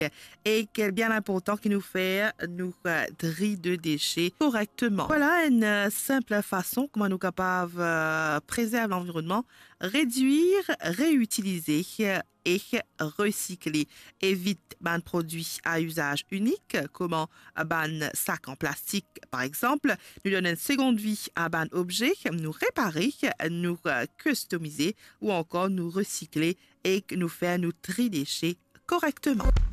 et qui est bien important qui nous fait nous trier de déchets correctement. Voilà une simple façon comment nous capables préserver l'environnement, réduire, réutiliser et recycler. Évite ban produits à usage unique, comment ban sac en plastique par exemple, nous donner une seconde vie à ban objet, nous réparer, nous customiser ou encore nous recycler et nous faire nous trier déchets correctement.